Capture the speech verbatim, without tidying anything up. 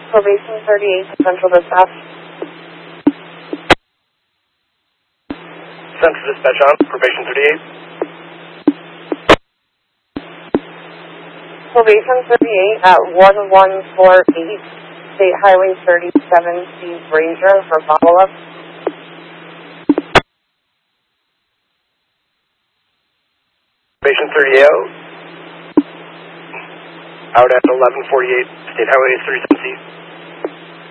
Probation thirty-eight to Central Dispatch. Central Dispatch on, probation thirty-eight. Probation thirty-eight at one one four eight, State Highway thirty-seven C Ranger for follow-up. Probation thirty-eight, out at eleven forty-eight, State Highway thirty-seven C.